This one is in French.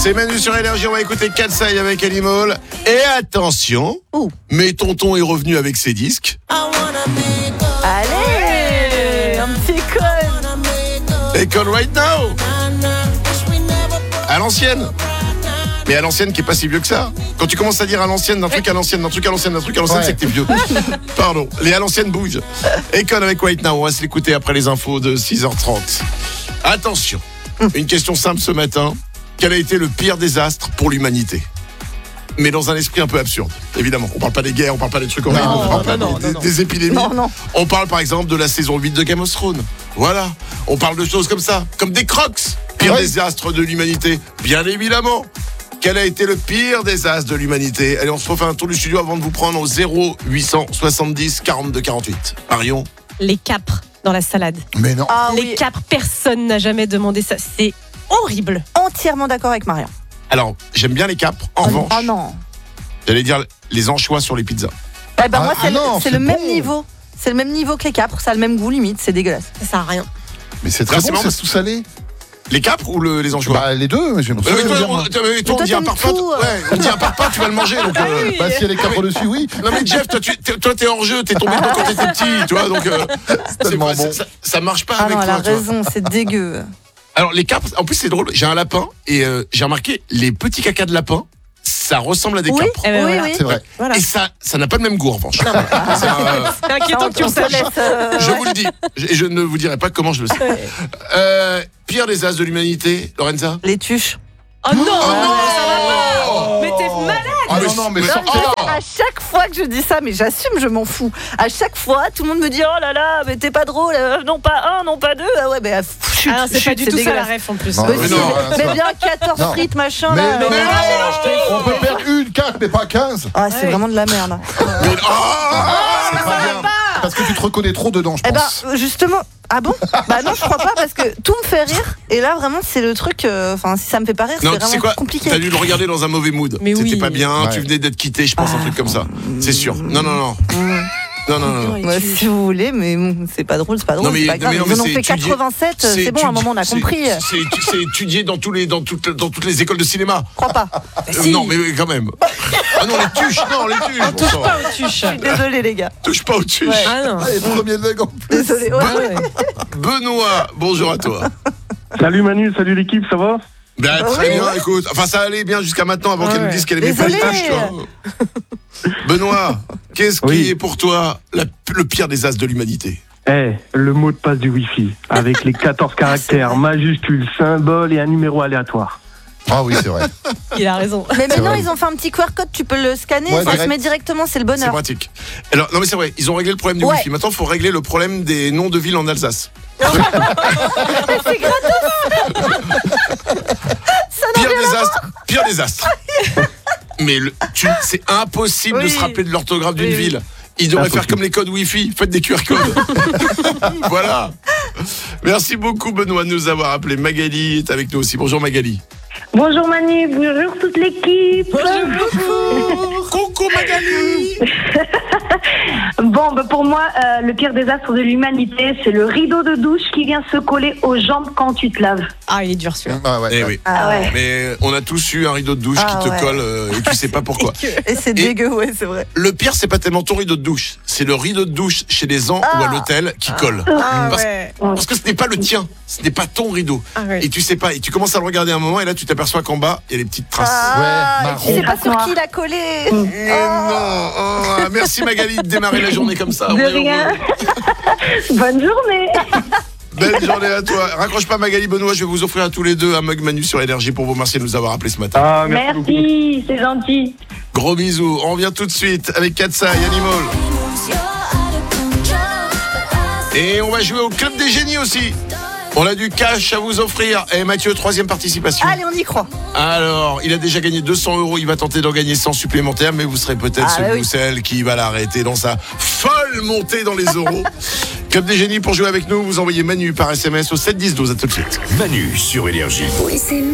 C'est Manu sur Énergie, on va écouter Katsai avec Animal. Et attention, mais tonton est revenu avec ses disques. Allez, un petit con. Akon Right Now. À l'ancienne. Mais à l'ancienne qui est pas si vieux que ça. Quand tu commences à dire à l'ancienne, d'un truc à l'ancienne, d'un truc à l'ancienne, d'un truc à l'ancienne, c'est que t'es vieux. Pardon, les à l'ancienne bougent. Akon avec Right Now, on va se l'écouter après les infos de 6h30. Attention, une question simple ce matin. Quel a été le pire désastre pour l'humanité ? Mais dans un esprit un peu absurde, évidemment. On parle pas des guerres, on parle pas des trucs horribles, on parle pas des épidémies. Non. On parle par exemple de la saison 8 de Game of Thrones. Voilà, on parle de choses comme ça, comme des Crocs. Pire désastre de l'humanité, bien évidemment. Quel a été le pire désastre de l'humanité ? Allez, on se refait un tour du studio avant de vous prendre au 0870 42 48. Marion ? Les capres dans la salade. Mais non. Les capres, personne n'a jamais demandé ça. C'est horrible. Entièrement d'accord avec Marion. Alors, j'aime bien les capres. En revanche, Oh non. j'allais dire les anchois sur les pizzas. Eh ben moi, c'est le même bon. niveau. C'est le même niveau que les capres. Ça a le même goût limite. C'est dégueulasse. Ça sert à rien. Mais c'est très Ça, c'est bon, marrant. c'est tout salé. Les capres ou les anchois ? Bah les deux, mais j'aime bien. Toi, on dit un t'aimes parpaing. tout, Ouais, on dit un parpaing, tu vas le manger. Donc, Bah s'il y a les capres dessus, oui. Non mais Jeff, toi t'es hors jeu, t'es tombé dedans quand t'étais petit, tu vois, donc tellement bon. ça marche pas Ah avec non, elle a toi. Tu vois. raison. C'est dégueu. Alors les capres, en plus c'est drôle, j'ai un lapin et j'ai remarqué les petits cacas de lapin, ça ressemble à des capres. Eh ben voilà. oui. C'est vrai. Voilà. Et ça n'a pas le même goût en revanche. C'est inquiétant que tu le On te saches. laisse, Je vous le dis, et je ne vous dirai pas comment je le sais. Pire des as de l'humanité, Lorenza ? Les tuches. Oh non, non ça va pas. Mais t'es malade. Ah non, mais sortez-la. À chaque fois que je dis ça, mais j'assume, je m'en fous. À chaque fois, tout le monde me dit oh là là, mais t'es pas drôle. Non pas un, non pas deux. Ah ouais, mais chut, Ah, c'est chut, pas du tout ça la dégueulasse. ref en plus. Non, Mais mais si, non, mais ça. bien 14 Non. frites machin Mais là. non, non. on peut perdre une carte, mais pas 15. Ah, c'est vraiment de la merde. C'est pas bien. Parce que tu te reconnais trop dedans, je Eh pense. ben justement, ah bon ? Bah non, je crois pas parce que tout me fait rire. Et là vraiment, c'est le truc. Enfin, si ça me fait pas rire, Non, c'est tu sais vraiment quoi ? compliqué. T'as dû le regarder dans un mauvais mood. Mais C'était oui. pas bien, Ouais. tu venais d'être quitté, je pense, un truc comme ça. C'est sûr. Non. Non. Ouais, si vous voulez, mais bon, c'est pas drôle, c'est pas drôle, Non, mais- c'est pas grave. mais non, mais Ils en ont c'est fait étudié. 87, c'est bon, à un moment on a compris. C'est étudié dans toutes les écoles de cinéma. Je crois pas. Non, mais quand même. Ah non, les tuches, bon Touche sang. pas aux tuches. Désolé les gars. Touche pas aux tuches. Ouais. Ah non. Allez, premier leg en plus. Désolé. Ouais. Benoît, bonjour à toi. Salut Manu, salut l'équipe, ça va ? Ben, très bien, écoute. Enfin, ça allait bien jusqu'à maintenant avant qu'elle nous dise qu'elle aimait pas les Désolé. tuches, tu vois. Benoît, qu'est-ce qui Oui. est pour toi le pire des as de l'humanité ? Le mot de passe du Wi-Fi, avec les 14 caractères, majuscules, symboles et un numéro aléatoire. Ah oui, c'est vrai. Il a raison. Mais maintenant vrai. ils ont fait un petit QR code, tu peux le scanner, Ouais, ça se direct. met directement, c'est le C'est bonheur. pratique. Alors, non mais c'est vrai, ils ont réglé le problème du Ouais. Wi-Fi. Maintenant, il faut régler le problème des noms de villes en Alsace. C'est gratos. Ça n'a rien Pire désastre. Mais c'est impossible de Oui. se rappeler de l'orthographe d'une Oui. ville. Ils devraient faire Impossible. comme les codes Wi-Fi, faites des QR codes. Voilà. Merci beaucoup Benoît de nous avoir appelé. Magali est avec nous aussi. Bonjour Magali. Bonjour Manu, bonjour toute l'équipe. Coucou Magali. Bon, bah pour moi, le pire désastre de l'humanité, c'est le rideau de douche qui vient se coller aux jambes quand tu te laves. Ah, il est dur celui-là. Ah ouais. Eh oui. Ah ouais. Mais on a tous eu un rideau de douche Ah qui te ouais. colle et tu sais pas pourquoi. Et c'est dégueu, ouais, c'est vrai. Le pire, c'est pas tellement ton rideau de douche, c'est le rideau de douche chez les gens ou à l'hôtel qui colle. Ah Parce- ouais. Parce que ce n'est pas le tien, ce n'est pas ton rideau. Ah ouais. Et tu sais pas, et tu commences à le regarder un moment et là tu t'aperçois qu'en bas, il y a les petites traces. Ah, Ouais, et tu sais marron. pas sur qui il a collé. Mais non. Oh, merci Magali de démarrer la journée comme ça. On De est rien. heureux. Bonne journée. Belle journée à toi. Raccroche pas Magali, Benoît, je vais vous offrir à tous les deux un mug Manu sur Énergie pour vous remercier de nous avoir appelés ce matin. Ah, merci beaucoup. Merci, c'est gentil. Gros bisous. On revient tout de suite avec Katsai, Animal. Et on va jouer au Club des Génies aussi. On a du cash à vous offrir. Et Mathieu, troisième participation. Allez, on y croit. Alors, il a déjà gagné 200 €. Il va tenter d'en gagner 100 supplémentaires, mais vous serez peut-être Ah, celui oui. ou celle qui va l'arrêter dans sa folle montée dans les euros. Club des Génies, pour jouer avec nous, vous envoyez Manu par SMS au 7 10 12. À tout de suite. Manu sur Énergie. Oui, c'est